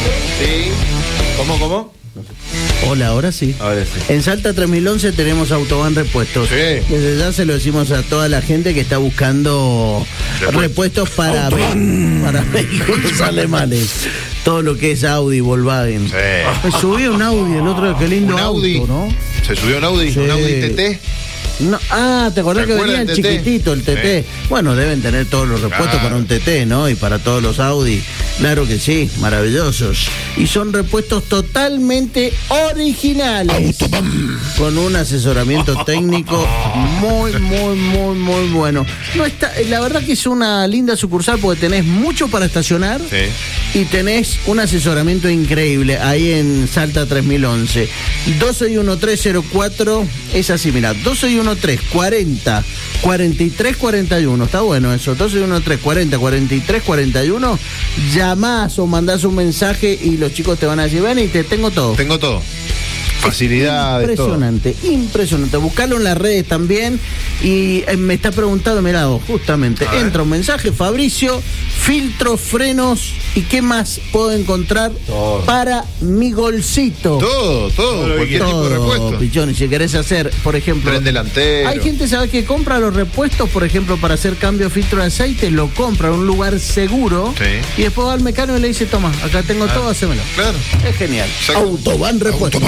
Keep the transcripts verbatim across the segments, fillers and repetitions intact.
Sí. ¿Cómo, cómo? Hola, ahora sí. Ahora sí. En Salta tres mil once tenemos Autobahn Repuestos. Sí. Desde ya se lo decimos a toda la gente que está buscando Repuestos, repuestos para, ve- para vehículos alemanes. Todo lo que es Audi, Volkswagen. Sí. Me subí un Audi, el otro, qué lindo Un Audi. auto, ¿no? ¿Se subió un Audi? Sí. ¿Un Audi T T? No, ah, ¿te acordás ¿Te que acuerdas venía del T T? chiquitito el T T? Sí. Bueno, deben tener todos los repuestos Claro. para un T T, ¿no? Y para todos los Audi. Claro que sí, maravillosos. Y son repuestos totalmente originales. Con un asesoramiento técnico muy, muy, muy, muy bueno. No está, la verdad que es una linda sucursal porque tenés mucho para estacionar. Sí. Y tenés un asesoramiento increíble ahí en Salta tres mil once. doce y trece cero cuatro, es así, mirá, doce y trece cuarenta cuarenta y tres cuarenta y uno, está bueno eso, doce y trece cuarenta cuarenta y tres cuarenta y uno, llamás o mandás un mensaje y los chicos te van a decir, ven y te tengo todo. Tengo todo. Facilidades, Impresionante, todo. impresionante. Buscalo en las redes también. Y eh, me está preguntando, mirá, justamente, entra un mensaje, Fabricio, filtros, frenos, ¿y qué más puedo encontrar todo para mi golcito? Todo, todo, cualquier todo, tipo de repuesto. Pichón, y si querés hacer, por ejemplo, tren delantero. Hay gente, ¿sabes?, que compra los repuestos, por ejemplo, para hacer cambio de filtro de aceite, lo compra en un lugar seguro, sí. Y después va al mecánico y le dice, toma, acá tengo ah, todo, hacémelo. Claro. Es genial. Exacto. Autobahn Repuestos.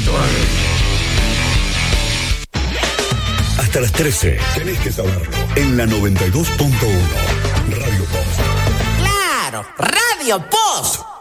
Hasta las trece, tenés que saberlo. En la noventa y dos punto uno, Radio Post. ¡Claro! ¡Radio Post!